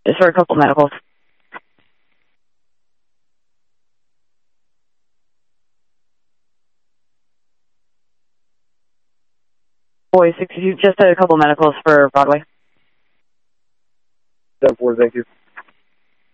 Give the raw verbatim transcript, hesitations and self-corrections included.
Just for a couple medicals. Boy, sixty-two, just a couple medicals for Broadway. ten four, thank you.